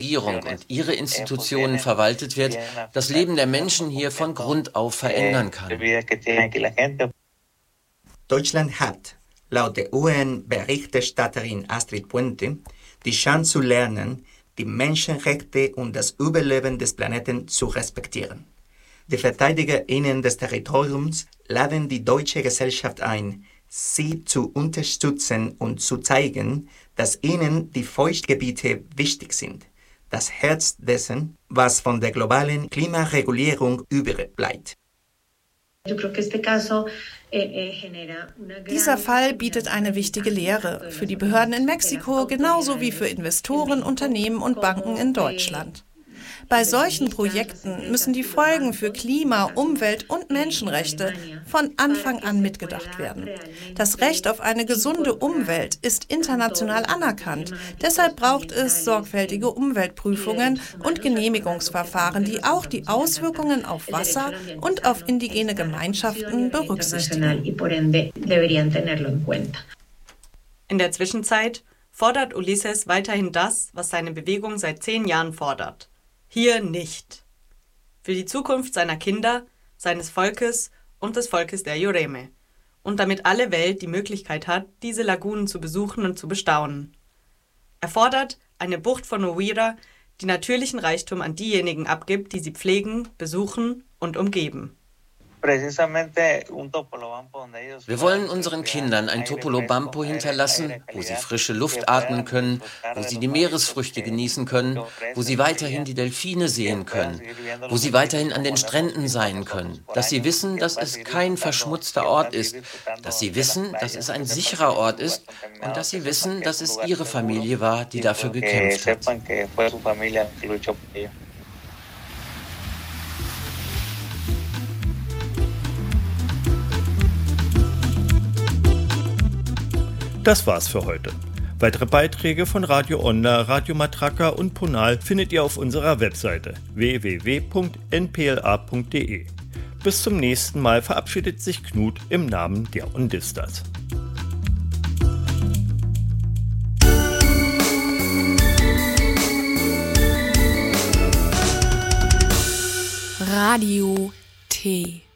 Regierung und ihre Institutionen verwaltet wird, das Leben der Menschen hier von Grund auf verändern kann. Deutschland hat, laut der UN-Berichterstatterin Astrid Puente, die Chance zu lernen, die Menschenrechte und das Überleben des Planeten zu respektieren. Die VerteidigerInnen des Territoriums laden die deutsche Gesellschaft ein, sie zu unterstützen und zu zeigen, dass ihnen die Feuchtgebiete wichtig sind, das Herz dessen, was von der globalen Klimaregulierung übrig bleibt. Dieser Fall bietet eine wichtige Lehre für die Behörden in Mexiko genauso wie für Investoren, Unternehmen und Banken in Deutschland. Bei solchen Projekten müssen die Folgen für Klima, Umwelt und Menschenrechte von Anfang an mitgedacht werden. Das Recht auf eine gesunde Umwelt ist international anerkannt. Deshalb braucht es sorgfältige Umweltprüfungen und Genehmigungsverfahren, die auch die Auswirkungen auf Wasser und auf indigene Gemeinschaften berücksichtigen. In der Zwischenzeit fordert Ulises weiterhin das, was seine Bewegung seit 10 Jahren fordert. Hier nicht. Für die Zukunft seiner Kinder, seines Volkes und des Volkes der Yoreme. Und damit alle Welt die Möglichkeit hat, diese Lagunen zu besuchen und zu bestaunen. Er fordert eine Bucht von Uvira, die natürlichen Reichtum an diejenigen abgibt, die sie pflegen, besuchen und umgeben. Wir wollen unseren Kindern ein Topolobampo hinterlassen, wo sie frische Luft atmen können, wo sie die Meeresfrüchte genießen können, wo sie weiterhin die Delfine sehen können, wo sie weiterhin an den Stränden sein können, dass sie wissen, dass es kein verschmutzter Ort ist, dass sie wissen, dass es ein sicherer Ort ist und dass sie wissen, dass es ihre Familie war, die dafür gekämpft hat. Das war's für heute. Weitere Beiträge von Radio Onda, Radio Matraca und Ponal findet ihr auf unserer Webseite www.npla.de. Bis zum nächsten Mal verabschiedet sich Knut im Namen der Ondistas. Radio T